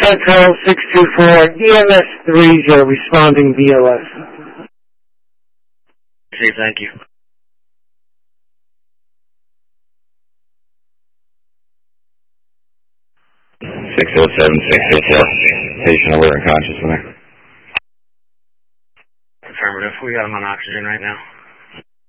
Central 624, DMS-3, responding BLS. Okay, thank you. 607, 684, patient alert and conscious in there. Affirmative, we got him on oxygen right now.